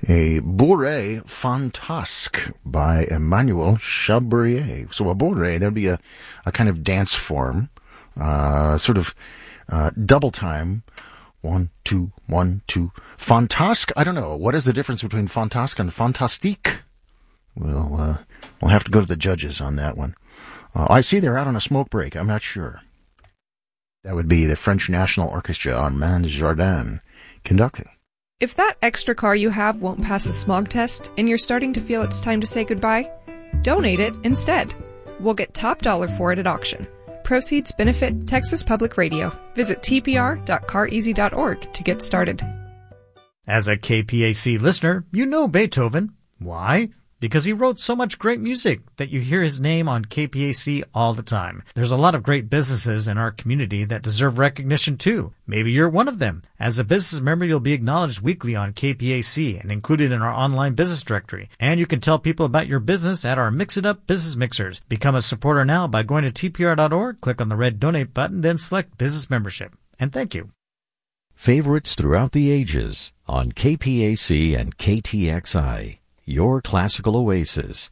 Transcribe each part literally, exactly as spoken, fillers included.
A bourrée fantasque by Emmanuel Chabrier. So a bourrée, that would be a, a kind of dance form, uh, sort of uh, double time. One, two, one, two. Fantasque? I don't know. What is the difference between fantasque and fantastique? We'll, uh, we'll have to go to the judges on that one. Uh, I see they're out on a smoke break. I'm not sure. That would be the French National Orchestra Armand Jardin conducting. If that extra car you have won't pass the smog test and you're starting to feel it's time to say goodbye, donate it instead. We'll get top dollar for it at auction. Proceeds benefit Texas Public Radio. Visit t p r dot car easy dot org to get started. As a K P A C listener, you know Beethoven. Why? Because he wrote so much great music that you hear his name on K P A C all the time. There's a lot of great businesses in our community that deserve recognition too. Maybe you're one of them. As a business member, you'll be acknowledged weekly on K P A C and included in our online business directory. And you can tell people about your business at our Mix It Up Business Mixers. Become a supporter now by going to t p r dot org, click on the red donate button, then select business membership. And thank you. Favorites throughout the ages on K P A C and K T X I. Your classical oasis.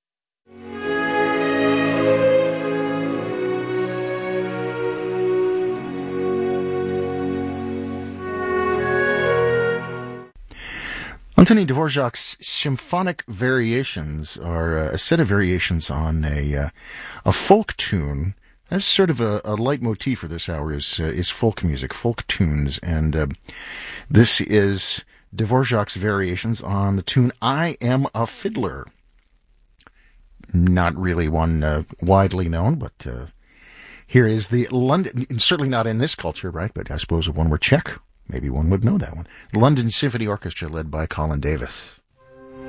Anthony Dvorak's symphonic variations are a set of variations on a uh, a folk tune. That's sort of a, a leitmotif for this hour is uh, is folk music, folk tunes, and uh, this is Dvorak's variations on the tune "I Am a Fiddler." Not really one uh, widely known, but uh, here is the London. Certainly not in this culture, right? But I suppose if one were Czech, maybe one would know that one. London Symphony Orchestra, led by Colin Davis.